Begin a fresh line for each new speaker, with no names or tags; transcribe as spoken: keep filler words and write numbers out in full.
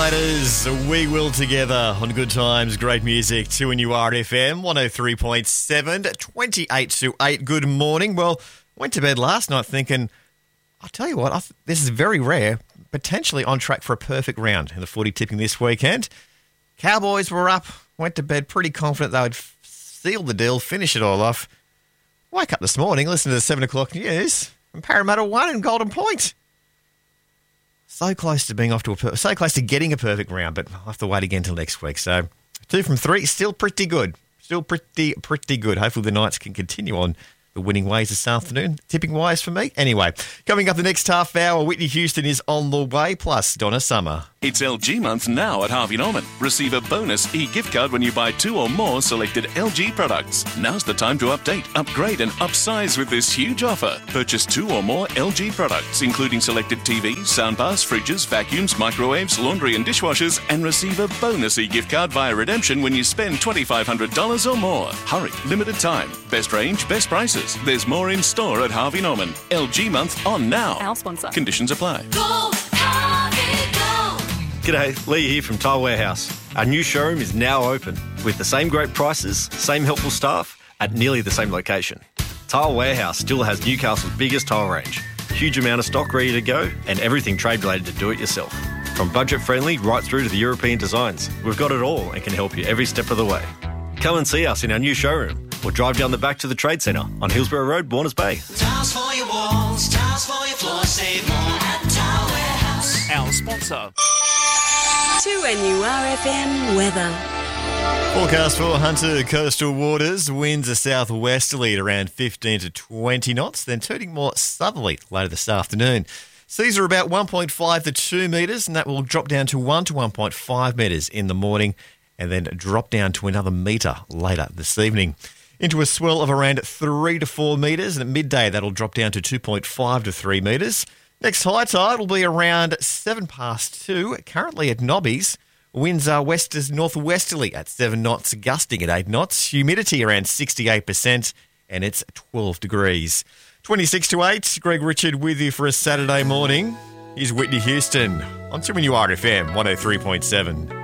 Outsiders, we will together on Good Times, great music, two and you are F M, one oh three point seven, twenty-eight to eight. Good morning. Well, went to bed last night thinking, I'll tell you what, I th- this is very rare, potentially on track for a perfect round in the footy tipping this weekend. Cowboys were up, went to bed pretty confident they would f- seal the deal, finish it all off. Wake up this morning, listen to the seven o'clock news, and Parramatta won in Golden Point. So close to being off to a per- so close to getting a perfect round, but I'll have to wait again till next week. So two from three, still pretty good. Still pretty, pretty good. Hopefully the Knights can continue on the winning ways this afternoon, tipping wise for me. Anyway, coming up the next half hour, Whitney Houston is on the way, plus Donna Summer.
It's L G month now at Harvey Norman. Receive a bonus e-gift card when you buy two or more selected L G products. Now's the time to update, upgrade and upsize with this huge offer. Purchase two or more L G products, including selected T Vs, soundbars, fridges, vacuums, microwaves, laundry and dishwashers, and receive a bonus e-gift card via redemption when you spend twenty-five hundred dollars or more. Hurry, limited time. Best range, best prices. There's more in store at Harvey Norman. L G month on now.
Our sponsor.
Conditions apply.
Go, Harvey, go!
G'day, Lee here from Tile Warehouse. Our new showroom is now open with the same great prices, same helpful staff at nearly the same location. Tile Warehouse still has Newcastle's biggest tile range, huge amount of stock ready to go and everything trade related to do it yourself. From budget friendly right through to the European designs, we've got it all and can help you every step of the way. Come and see us in our new showroom or drive down the back to the Trade Centre on Hillsborough Road, Warners Bay.
Tiles for your walls, tiles for your floor, save more at Tile Warehouse.
Our sponsor.
two N U R F M weather.
Forecast for Hunter coastal waters, winds are southwesterly at around fifteen to twenty knots, then turning more southerly later this afternoon. Seas are about one point five to two metres, and that will drop down to one to one point five metres in the morning, and then drop down to another metre later this evening. Into a swell of around three to four metres, and at midday that'll drop down to two point five to three metres. Next high tide will be around seven past two, currently at Nobbies. Winds are west to northwesterly at seven knots, gusting at eight knots. Humidity around sixty-eight percent, and it's twelve degrees. twenty-six to eight, Greg Richard with you for a Saturday morning. Here's Whitney Houston on two N U R F M one oh three point seven.